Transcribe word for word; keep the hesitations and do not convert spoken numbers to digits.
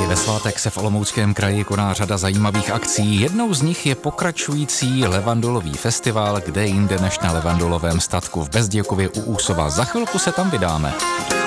Ve svátek se v Olomouckém kraji koná řada zajímavých akcí. Jednou z nich je pokračující levandulový festival, kde jinde než na levandulovém statku v Bezděkově u Úsova. Za chvilku se tam vydáme.